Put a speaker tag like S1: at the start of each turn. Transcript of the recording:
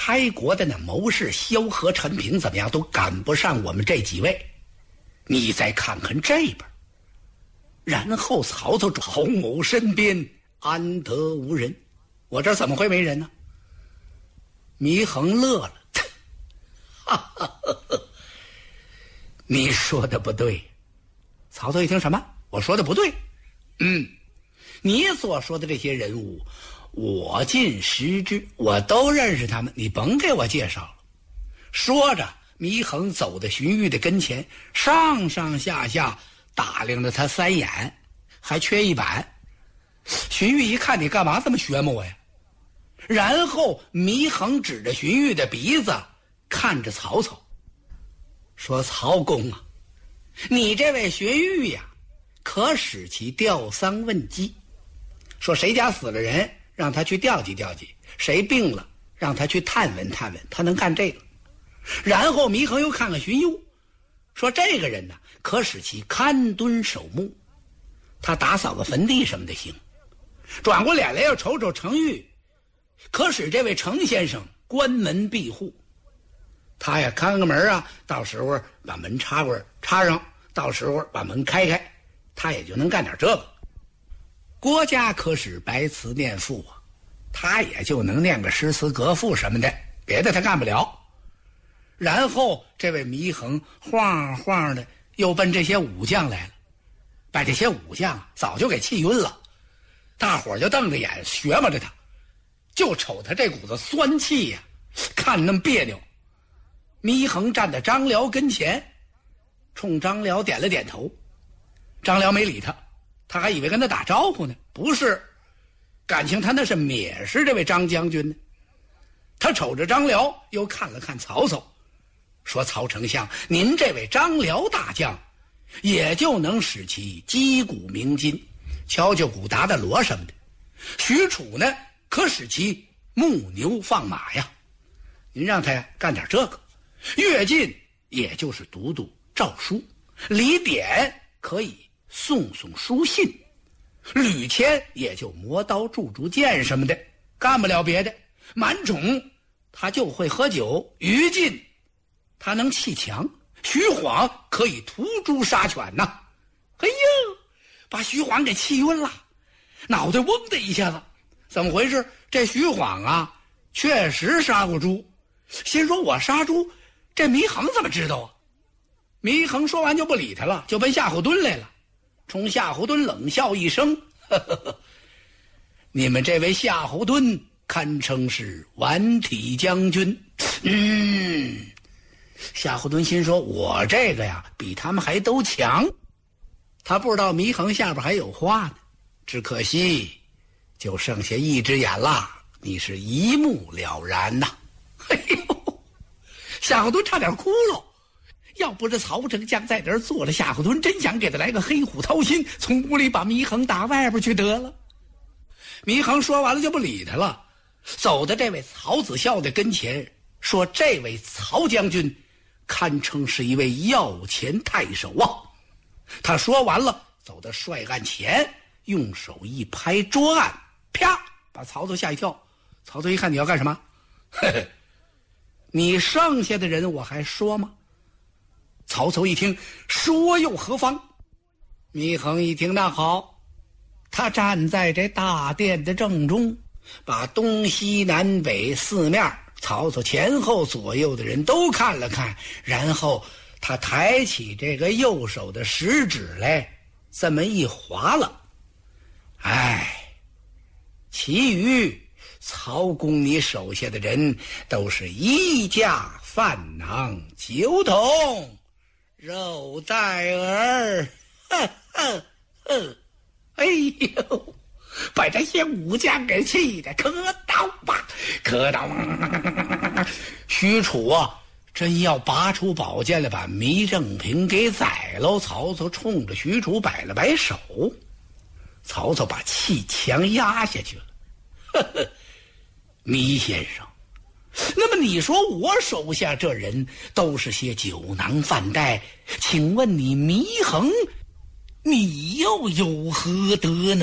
S1: 开国的那谋士萧何、陈平怎么样都赶不上我们这几位。你再看看这边，然后曹操曹某身边安得无人？我这怎么会没人呢？祢衡乐了，哈哈哈哈，你说的不对。曹操一听，什么？我说的不对？你所说的这些人物，我尽识之，我都认识他们，你甭给我介绍了。说着，祢衡走到荀彧的跟前，上上下下打量了他3眼，还缺一板。荀彧一看，你干嘛这么学摸我呀？然后祢衡指着荀彧的鼻子看着曹操，说：曹公啊，你这位荀彧呀，可使其吊丧问祭。说谁家死了人，让他去吊祭吊祭；谁病了，让他去探问探问，他能干这个。然后祢衡又看看荀攸，说这个人呢，可使其看墩守墓，他打扫个坟地什么的行。转过脸来要瞅瞅程昱，可使这位程先生关门闭户，他呀看个门啊，到时候把门插过插上，到时候把门开开，他也就能干点这个。郭嘉可使白词念赋啊，他也就能念个诗词歌赋什么的，别的他干不了。然后这位祢衡晃晃的又奔这些武将来了，把这些武将早就给气晕了，大伙儿就瞪着眼学摸着他，就瞅他这股子酸气呀，看那么别扭。祢衡站在张辽跟前，冲张辽点了点头。张辽没理他，他还以为跟他打招呼呢，不是，感情他那是蔑视这位张将军呢。他瞅着张辽，又看了看曹操，说：曹丞相，您这位张辽大将，也就能使其击鼓鸣金，敲敲鼓打打锣什么的。许褚呢，可使其牧牛放马呀，您让他干点这个。乐进也就是读读诏书，李典可以送送书信，吕谦也就磨刀铸竹剑什么的，干不了别的。满宠他就会喝酒，于禁他能砌墙，徐晃可以屠猪杀犬呐。哎呦，把徐晃给气晕了，脑袋嗡的一下子，怎么回事？这徐晃啊，确实杀过猪，心说我杀猪，这祢衡怎么知道啊？祢衡说完就不理他了，就奔夏侯惇来了，冲夏侯惇冷笑一声：呵呵呵，你们这位夏侯惇堪称是顽体将军。夏侯惇心说，我这个呀比他们还都强。他不知道祢衡下边还有话呢，只可惜就剩下一只眼了，你是一目了然呐。哎呦，夏侯惇差点哭了，要不是曹丞相在这儿坐着，夏侯惇真想给他来个黑虎掏心，从屋里把祢衡打外边去得了。祢衡说完了就不理他了，走到这位曹子孝的跟前，说这位曹将军堪称是一位要钱太守啊。他说完了，走到帅案前，用手一拍桌案，啪，把曹操吓一跳。曹操一看，你要干什么？呵呵，你剩下的人我还说吗？曹操一听，说又何妨？祢衡一听，那好，他站在这大殿的正中，把东西南北四面曹操前后左右的人都看了看，然后他抬起这个右手的食指来，这么一划了。哎，其余曹公你手下的人都是衣架饭囊酒桶肉带儿，呵呵呵，哎呦，把这些武将给气的可刀吧，可刀！许褚啊，真要拔出宝剑来把糜正平给宰了。曹操冲着许褚摆了摆手，曹操把气强压下去了。呵呵，糜先生，那么你说我手下这人都是些酒囊饭袋，请问你祢衡，你又有何德呢？